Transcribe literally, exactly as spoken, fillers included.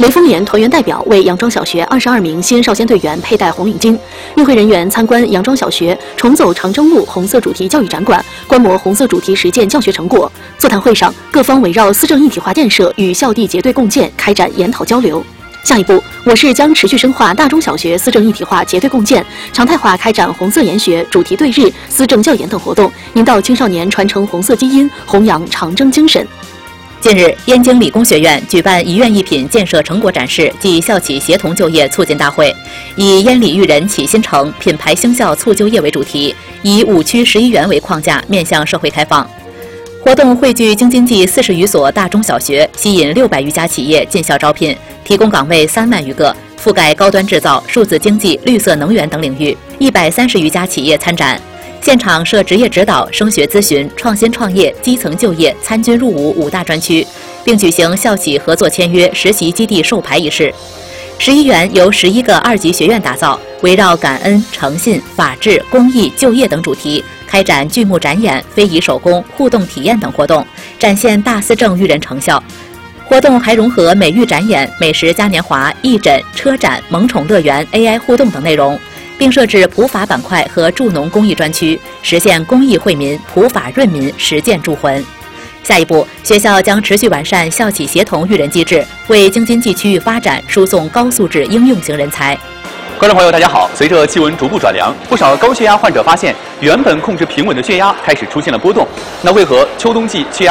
雷锋联团员代表为杨庄小学二十二名新少先队员佩戴红领巾。与会人员参观杨庄小学，重走长征路红色主题教育展馆，观摩红色主题实践教学成果。座谈会上，各方围绕思政一体化建设与校地结对共建开展研讨交流。 下一步，我市将持续深化大中小学思政一体化结对共建，常态化开展红色研学、主题对日、思政教研等活动，引导青少年传承红色基因，弘扬长征精神。 近日，燕京理工学院举办一院一品建设成果展示暨校企协同就业促进大会，以“燕理育人启新城，品牌兴校促就业”为主题，以五区十一园为框架，面向社会开放。 活动汇聚京津冀四十余所大中小学，吸引六百余家企业进校招聘，提供岗位三万余个，覆盖高端制造、数字经济、绿色能源等领域。一百三十余家企业参展，现场设职业指导、升学咨询、创新创业、基层就业、参军入伍五大专区，并举行校企合作签约、实习基地授牌仪式。十一园由十一个二级学院打造，围绕感恩、诚信、法治、公益、就业等主题。 开展剧目展演、非遗手工、互动体验等活动，展现大思政育人成效。活动还融合美育展演、美食嘉年华、义诊、车展、萌宠乐园、A I 互动等内容，并设置普法板块和助农公益专区，实现公益惠民、普法润民，实践助魂。下一步，学校将持续完善校企协同育人机制，为京津冀区域发展输送高素质应用型人才。 观众朋友，大家好！随着气温逐步转凉，不少高血压患者发现，原本控制平稳的血压开始出现了波动。那为何秋冬季血压